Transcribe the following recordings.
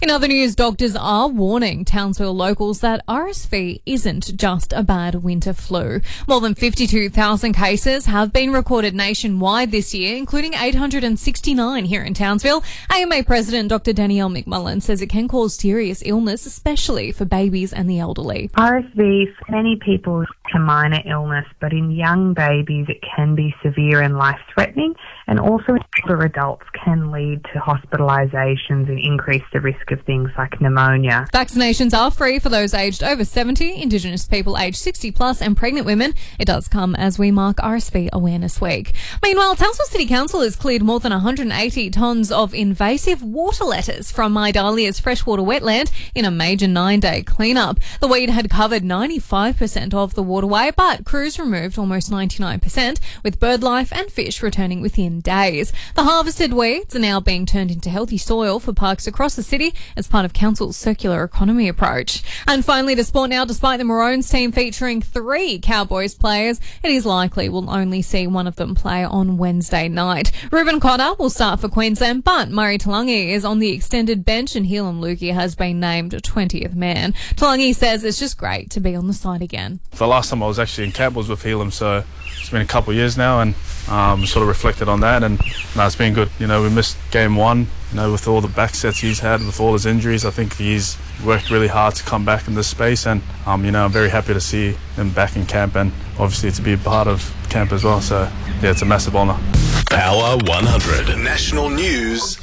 In other news, doctors are warning Townsville locals that RSV isn't just a bad winter flu. More than 52,000 cases have been recorded nationwide this year, including 869 here in Townsville. AMA President Dr. Danielle McMullen says it can cause serious illness, especially for babies and the elderly. RSV, for many people, is a minor illness, but in young babies it can be severe and life-threatening, and also in older adults can lead to hospitalisations and increase the risk of things like pneumonia. Vaccinations are free for those aged over 70, Indigenous people aged 60 plus and pregnant women. It does come as we mark RSV Awareness Week. Meanwhile, Townsville City Council has cleared more than 180 tonnes of invasive water letters from Idalia's freshwater wetland in a major 9-day clean-up. The weed had covered 95% of the waterway, but crews removed almost 99%, with bird life and fish returning within days. The harvested weeds are now being turned into healthy soil for parks across the city as part of Council's circular economy approach. And finally, to sport now, despite the Maroons team featuring 3 Cowboys players, it is likely we'll only see one of them play on Wednesday night. Ruben Cotter will start for Queensland, but Murray Taulagi is on the extended bench and Helam Lukey has been named 20th man. Taulagi says it's just great to be on the side again. The last time I was actually in camp was with Helam, so it's been a couple of years now, and sort of reflected on that, and it's been good. We missed game 1, with all the back sets he's had, with all his injuries. I think he's worked really hard to come back in this space, and I'm very happy to see him back in camp and obviously to be a part of camp as well. So yeah, it's a massive honour. Power 100 National News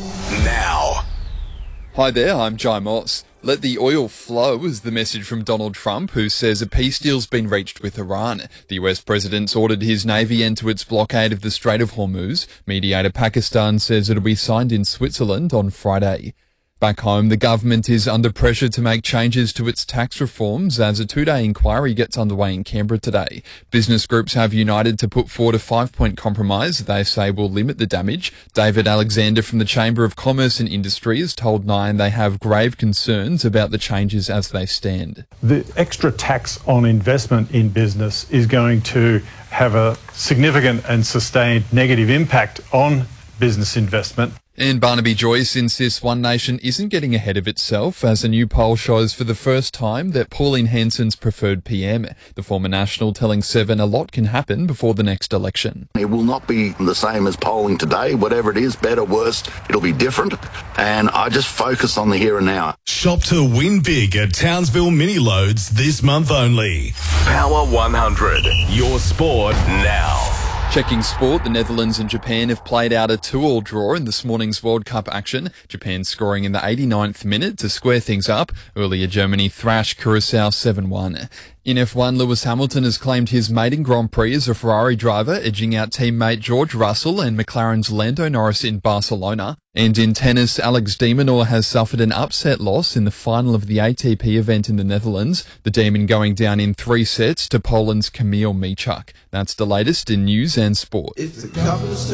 now. Hi there, I'm Jai Moss. Let the oil flow is the message from Donald Trump, who says a peace deal's been reached with Iran. The US president's ordered his navy end to its blockade of the Strait of Hormuz. Mediator Pakistan says it'll be signed in Switzerland on Friday. Back home, the government is under pressure to make changes to its tax reforms as a 2-day inquiry gets underway in Canberra today. Business groups have united to put forward a 5-point compromise they say will limit the damage. David Alexander from the Chamber of Commerce and Industry has told Nine they have grave concerns about the changes as they stand. The extra tax on investment in business is going to have a significant and sustained negative impact on business investment. And Barnaby Joyce insists One Nation isn't getting ahead of itself as a new poll shows for the first time that Pauline Hanson's preferred PM. The former National telling Seven a lot can happen before the next election. It will not be the same as polling today. Whatever it is, better, worse, it'll be different. And I just focus on the here and now. Shop to win big at Townsville Mini Loads this month only. Power 100, your sport now. Checking sport, the Netherlands and Japan have played out a 2-2 draw in this morning's World Cup action. Japan scoring in the 89th minute to square things up. Earlier, Germany thrashed Curaçao 7-1. In F1, Lewis Hamilton has claimed his maiden Grand Prix as a Ferrari driver, edging out teammate George Russell and McLaren's Lando Norris in Barcelona. And in tennis, Alex de Minaur has suffered an upset loss in the final of the ATP event in the Netherlands, the Demon going down in 3 sets to Poland's Kamil Michuk. That's the latest in news and sport.